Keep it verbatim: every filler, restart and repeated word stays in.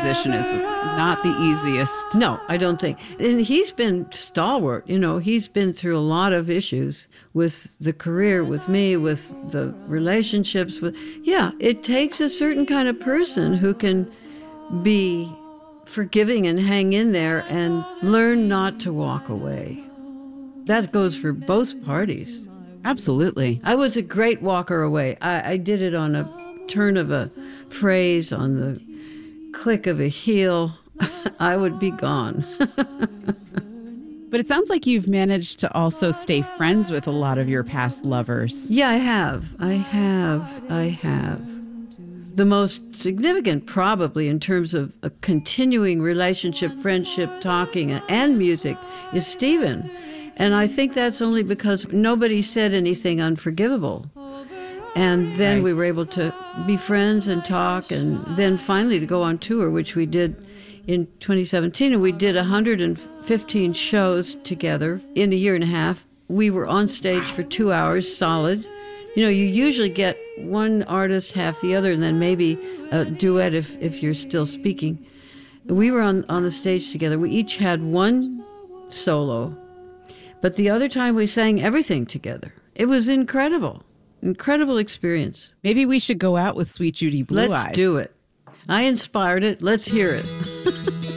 musician is not the easiest. No, I don't think. And he's been stalwart. You know, he's been through a lot of issues with the career, with me, with the relationships. With Yeah, it takes a certain kind of person who can be forgiving and hang in there and learn not to walk away. That goes for both parties. Absolutely. I was a great walker away. I, I did it on a turn of a phrase, on the click of a heel. I would be gone. But it sounds like you've managed to also stay friends with a lot of your past lovers. Yeah, I have. I have. I have. The most significant, probably, in terms of a continuing relationship, friendship, talking, and music, is Stephen. And I think that's only because nobody said anything unforgivable. And then right. we were able to be friends and talk, and then finally to go on tour, which we did in twenty seventeen. And we did one hundred fifteen shows together in a year and a half. We were on stage for two hours solid. You know, you usually get one artist, half the other, and then maybe a duet if, if you're still speaking. We were on, on the stage together. We each had one solo. But the other time we sang everything together. It was incredible. Incredible experience. Maybe we should go out with Sweet Judy Blue Let's Eyes. do it. I inspired it. Let's hear it.